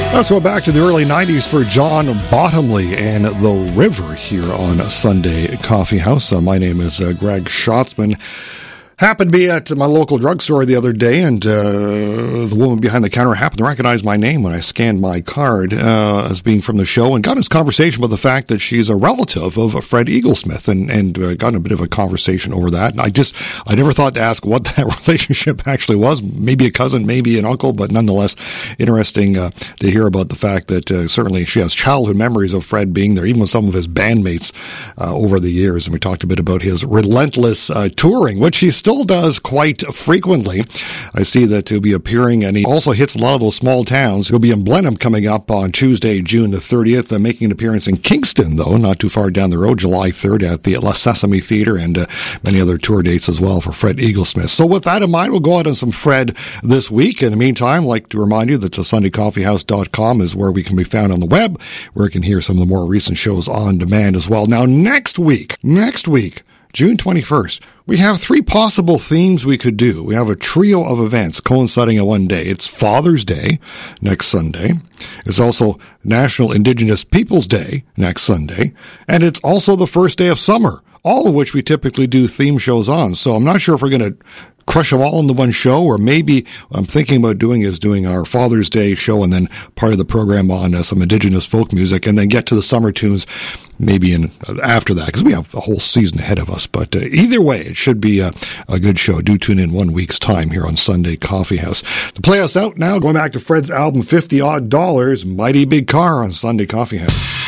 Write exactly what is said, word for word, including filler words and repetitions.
Let's go back to the early nineties for John Bottomley and The River here on Sunday Coffee House. Uh, my name is uh, Greg Schatzman. Happened to be at my local drugstore the other day, and uh, the woman behind the counter happened to recognize my name when I scanned my card uh, as being from the show, and got into conversation with the fact that she's a relative of Fred Eaglesmith, and, and uh, got in a bit of a conversation over that. And I just, I never thought to ask what that relationship actually was. Maybe a cousin, maybe an uncle, but nonetheless interesting uh, to hear about the fact that uh, certainly she has childhood memories of Fred being there, even with some of his bandmates uh, over the years. And we talked a bit about his relentless uh, touring, which he's still Still does quite frequently. I see that he'll be appearing, and he also hits a lot of those small towns. He'll be in Blenheim coming up on Tuesday, June the thirtieth, uh, making an appearance in Kingston, though, not too far down the road, July third at the La Sesame Theater, and uh, many other tour dates as well for Fred Eaglesmith. So with that in mind, we'll go out on some Fred this week. In the meantime, I'd like to remind you that the Sunday Coffee House dot com is where we can be found on the web, where you can hear some of the more recent shows on demand as well. Now, next week, next week, June twenty-first, we have three possible themes we could do. We have a trio of events coinciding in one day. It's Father's Day next Sunday. It's also National Indigenous Peoples Day next Sunday. And it's also the first day of summer, all of which we typically do theme shows on. So I'm not sure if we're going to crush them all into one show, or maybe what I'm thinking about doing is doing our Father's Day show and then part of the program on uh, some Indigenous folk music, and then get to the summer tunes maybe in uh, after that, because we have a whole season ahead of us. But uh, either way, it should be a, a good show. Do tune in one week's time here on Sunday Coffee House. To play us out now, going back to Fred's album fifty odd dollars, Mighty Big Car on Sunday Coffee House.